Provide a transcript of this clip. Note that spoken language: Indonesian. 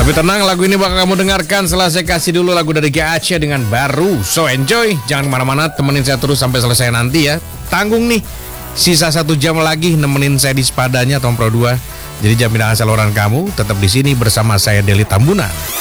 Tapi tenang, lagu ini bakal kamu dengarkan setelah saya kasih dulu lagu dari Gacha dengan Baru. So enjoy, jangan kemana-mana, temenin saya terus sampai selesai nanti ya. Tanggung nih, sisa 1 jam lagi nemenin saya di sepadanya Tom Pro 2. Jadi jaminan saluran kamu tetap di sini bersama saya Deli Tambunan.